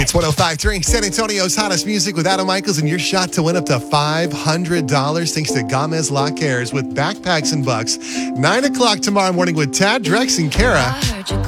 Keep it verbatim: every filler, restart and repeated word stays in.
It's one oh five point three, San Antonio's hottest music with Adam Michaels, and your shot to win up to five hundred dollars thanks to Gamez La Cares with Backpacks and Bucks. nine o'clock tomorrow morning with Tad, Drex, and Kara.